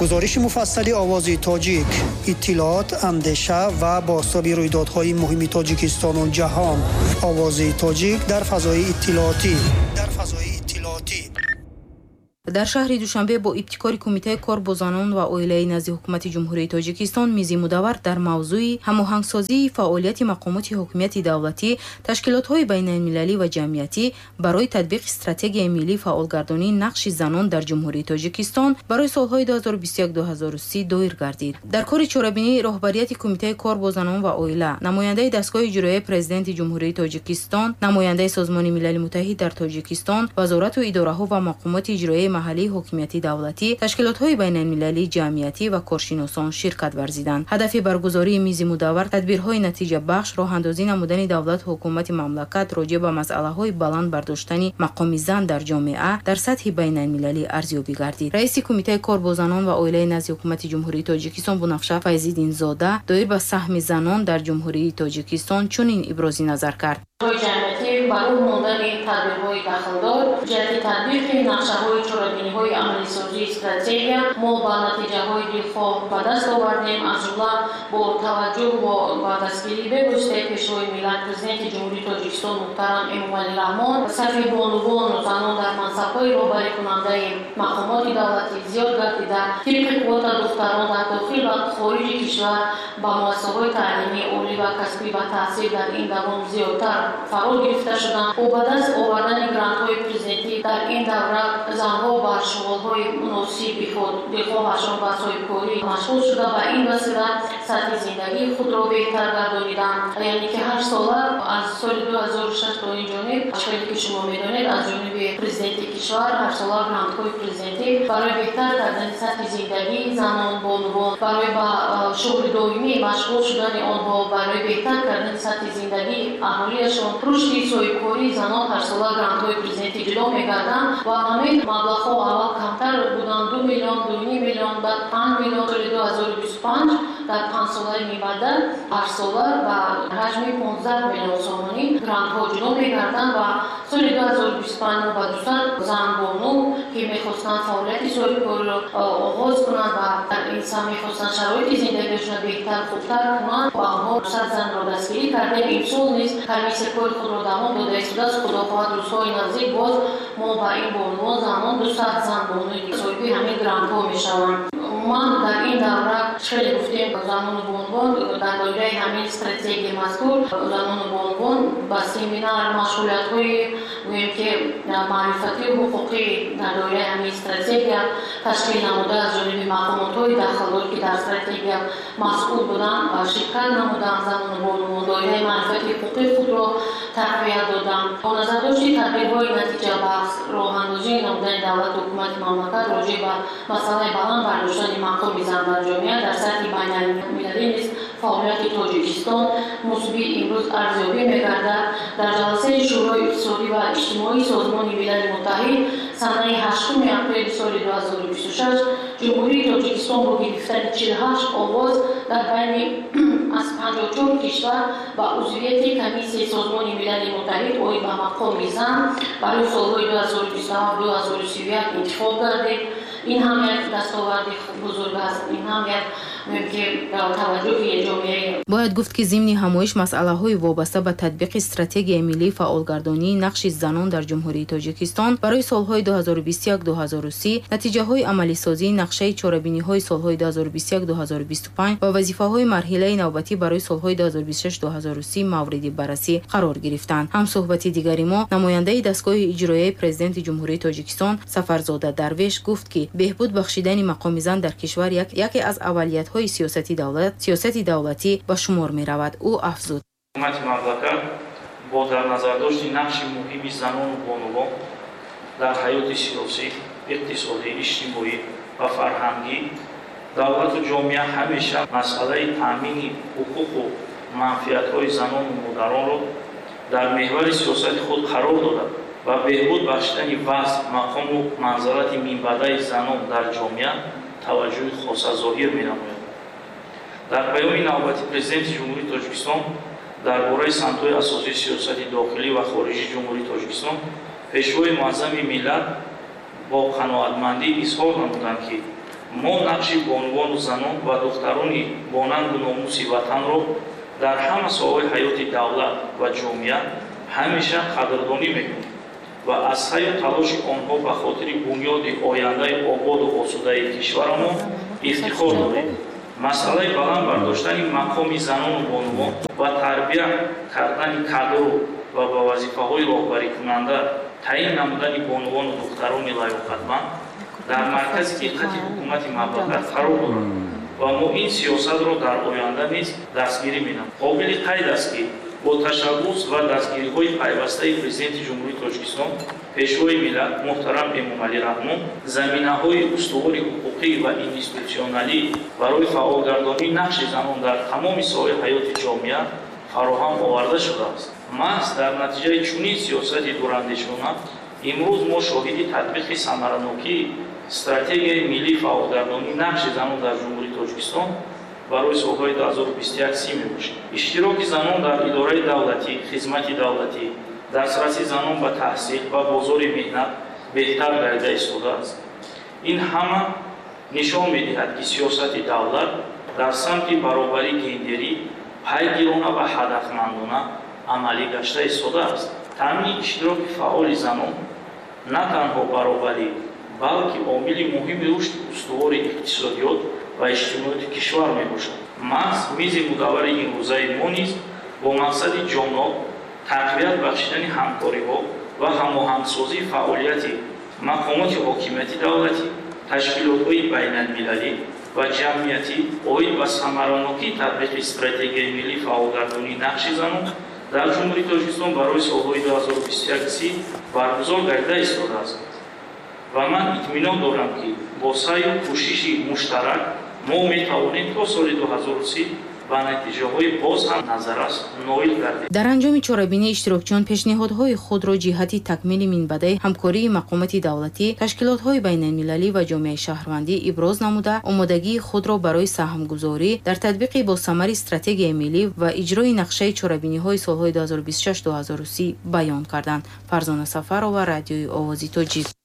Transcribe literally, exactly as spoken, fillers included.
گزارش مفصل آواز تاجیک، اطلاعات، اندیشه و بازتاب رویدادهای مهم تاجیکستان و جهان. آواز تاجیک در فضای اطلاعاتی در فضای اطلاعاتی در شهر دوشنبه با ابتکار کمیته کار با زنان و عائله نزد حکومت جمهوری تاجیکستان میزی مدور در موضوع هماهنگسازی فعالیت مقامات حکومتی دولتی، تشکیلات‌های بین‌المللی و جمعیتی برای تطبیق استراتژی ملی فعالگردانی نقش زنان در جمهوری تاجیکستان برای سال‌های دو هزار و بیست و یک تا دو هزار و سی دایر گردید. در کار چاره‌بینی رهبریت کمیته کار با زنان و عائله، نماینده دستگاه اجرایی پرزیدنت جمهوری تاجیکستان، نماینده سازمان ملل متحد در تاجیکستان، وزارت و اداره‌ها و مقامات اجرایی محلی حکومتی دولتی، تشکیلات‌های بین‌المللی جمعیتی و کارشناسان شرکت ورزیدند. هدف برگزاری میز مدور تدبیرهای نتیجه بخش، راهاندازی نمودن دولت حکومت مملکت راجع به مسئله‌های بلند برداشتن مقام زن در جامعه در سطح بین‌المللی ارزیابی گردید. رئیس کمیته کار با زنان و عائله نزد حکومت جمهوری تاجیکستان بنفشه فیض‌الدین زاده دایر به سهم زنان در جمهوری تاجیکستان چنین ابراز نظر کرد. جمعیتی برای ماندن تدبیرهای داخلدار، جهت تطبیق نقشه‌های چاره‌بینی‌های عملی‌سازی استراتژی ما با نتیجه‌های دلخواه به دست آوردیم. از جمله با توجه و دستگیری به واسطه پیشروی ملت پرزیدنت جمهوری تاجیکستان محترم امامعلی رحمان، صف بانوان و زنان در منصب‌های رهبری کننده مقامات دولتی زیاد گردیده، طبق قوت دختران در داخل و خارج کشور با مؤسسه‌های تعلیمی عالی و کسبی و تحصیل در این دوام زیادتر فرا گرفته شدند و به دست آوردن گرانت‌های پرزیدنتی در این دوره زنها بر شغل‌های مناسب خود دلخواهشان و صاحبکاری مشغول شده و این وسیله سطح زندگی خود را بهتر گردانیدند. یعنی که هر ساله از سال دو هزار و شش تا این جانب اشکالی که شما می‌دانید از جانب پرزیدنت کشور هر ساله گرانت‌های پرزیدنتی برای بهتر کردن سطح زندگی زنان بانوان، برای به شغل دائمی مشغول شدن آنها، برای بهتر کردن سطح زندگی اهالیشان، رشد صاحبکاری زنان هر ساله گرانت‌های پرزیدنتی جدا می‌گردند و همین مبلغ‌ها اول کمتر بودند، دو میلیون، دو میلیون، بعد پنج میلیون سال دو هزار و بیست و پنج در پنج ساله می‌بعد هر ساله و حجم پانزده میلیون سومانی گرانت‌ها جدا می‌گردند و سال دو هزار و بیست و پنج و دویست زن بانو که می‌خواستند فعالیت صاحبکاری را آغاز کنند و در این سهم می‌خواستند شرایط زندگیشان بهتر خوبتر کنند و آنها صد زن را دستگیری کرده. این سال نیز کمیسیون کار خود را دوام داده است. از خداخواهد روزهای نزدیک باز ما با این بانوان زنان دو صد زن بانوی صاحب همین گرانت‌ها می‌شوند. من در این دوره خیلی گفتیم زنان بانوان در دایره همین استراتژی مذکور زنان بانوان با سمینار مشغولیت‌های گوییم که معرفتی و حقوقی در دایره همین استراتژی تشکیل نموده از جانب مقامات‌های داخلدار که در استراتژی مسئول بودند و شرکت نمودند. زنان بانوان دایره معرفتی حقوقی خود را تقویت دادند. با نظر داشت تدبیرهای نتیجه بخش، راه‌اندازی نمودن دولت و حکومت مملکت راجع به مسئله بلند برداشتن مقام زن در جامعه در سطح بین‌المللی نیز فعالیت تاجیکستان مثبت امروز ارزیابی می‌گردد. در جلسه شورای اقتصادی و اجتماعی سازمان ملل متحد سنه هشتم اپریل سال دو هزار و بیست و شش جمهوری تاجیکستان با گرفتن چهل و هشت آواز در بین از پنجاه و چهار کشور و عضویت کمیسیون سازمان ملل متحد عاید به مقام زن برای سال‌های دو هزار و بیست و هفت تا دو هزار و سی و یک انتخاب گردید. این هم یک دستاورد بزرگ است. این هم یک باید گفت که ضمن همایش مسئله‌های وابسته به تطبیق استراتژی ملی فعالگردانی نقش زنان در جمهوری تاجیکستان برای سال‌های دو هزار و بیست و یک تا دو هزار و سی، نتیجه‌های عملی سازی نقشه چاره‌بینی‌های سال‌های دو هزار و بیست و یک تا دو هزار و بیست و پنج و وظیفه‌های مرحله نوبتی برای سال‌های دو هزار و بیست و شش تا دو هزار و سی مورد بررسی قرار گرفتند. هم صحبتی دیگری ما نماینده دستگاه اجرایی پرزیدنت جمهوری تاجیکستان سفرزاده درویش گفت که بهبود بخشیدن مقام زن در کشور یک یکی از اولیت های سیاستی دولت سیاست دولتی به شمار می رود. او افزود: حکومت مملکت با در نظر داشتن نقش مهم زنان و بانوان در حیات سیاسی، اقتصادی، اجتماعی و فرهنگی دولت و جامعه همیشه مسئله تامین حقوق و منفعت های زنان و مادران را در محور سیاست خود قرار داده و بهبود بخشیدن وضع مقام و منزلت منبع زنان در جامعه توجه خاص ظاهر می‌نماید. در پیام نوبتی پرزیدنت جمهوری تاجیکستان درباره سمت‌های اساسی سیاست داخلی و خارجی جمهوری تاجیکستان پیشروی معظم ملت با قناعتمندی اظهار نمودند که мо нақши бонувону занон ва духтарони бонанду номуси ватанро дар ҳама соҳаи ҳаёти давлат ва ҷомеа ҳамеша қадрдонӣ мекунем ва аз саю талоши онҳо ба хотири бунёди ояндаи ободу осудаи кишварамон ифтихор дорем. масъалаи баланд бардоштани мақоми занону бонувон ва тарбия кардани кадру ва ба вазифаҳои роҳбарикунанда таъин намудани бонувону духтарони лаёқатманд дар маркази диққати ҳукумати мамлакат қарор дорад ва мо ин сиёсатро дар оянда низ дастгирӣ менамоем. қобили қайд аст ки бо ташаббус ва дастгириҳои пайвастаи президенти ҷумҳурии Тоҷикистон пешвои миллат муҳтарам Эмомалӣ Раҳмон заминаҳои устувори ҳуқуқӣ ва институтсионалӣ барои фаъолгардонии нақши занон дар тамоми соҳаи ҳаёти ҷомеа фароҳам оварда шудааст. маҳз дар натиҷаи чунин сиёсати дурандешона имрӯз мо шоҳиди татбиқи самаранокии стратегияи миллии фаъолгардонии нақши занон дар ҷумҳурии Тоҷикистон барои солҳои ду ҳазору бисту як си мебошад. иштироки занон дар идораи давлатӣ, хизмати давлатӣ, дастраси занон ба таҳсил ва бозори меҳнат беҳтар гардида истодааст. ин ҳама нишон медиҳад ки сиёсати давлат дар самти баробарии гендерӣ пайгирона ва ҳадафмандона амалӣ гашта истодааст. таъмини иштироки фаъоли занон на танҳо баробарӣ, балки омили муҳими рушди устувори иқтисодиёт ва иҷтимоиёти кишвар мебошад. маҳз мизи мудаввари имрӯзаи мо низ бо мақсади ҷоноб тақвият бахшидани ҳамкориҳо ва ҳамоҳангсозии фаъолияти мақомоти ҳокимияти давлатӣ, ташкилотҳои байналмилалӣ ва ҷамъиятӣ оид ба самаранокии татбиқи стратегияи миллии фаъолгардонии нақши занон дар ҷумҳурии Тоҷикистон барои солҳои ду ҳазору бисту як си баргузор гардида истодааст ва ман итминон дорам ки бо саю кӯшиши муштарак мо метавонем то соли ду ҳазору си ба натиҷаҳои боз ҳам назаррас ноил гардем. дар анҷоми чорабинии иштирокчиён пешниҳодҳои худро ҷиҳати такмили минбаъдаи ҳамкории мақомоти давлатӣ, ташкилотҳои байналмилалӣ ва ҷомеаи шаҳрвандӣ иброз намуда, омодагии худро барои саҳмгузорӣ дар татбиқи босамари стратегияи миллӣ ва иҷрои нақшаи чорабиниҳои солҳои ду ҳазору бисту шаш - ду ҳазору си баён карданд. Фарзона Сафарова, Радиои Овози Тоҷик.